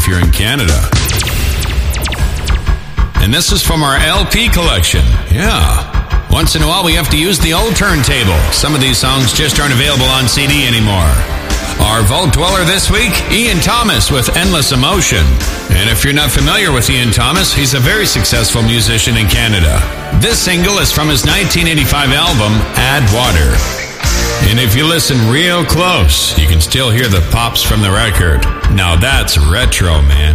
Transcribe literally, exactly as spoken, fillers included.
if you're in Canada. And this is from our L P collection. Yeah. Once in a while, we have to use the old turntable. Some of these songs just aren't available on C D anymore. Our Vault Dweller this week, Ian Thomas with Endless Emotion. And if you're not familiar with Ian Thomas, he's a very successful musician in Canada. This single is from his nineteen eighty-five album, Add Water. And if you listen real close, you can still hear the pops from the record. Now that's retro, man.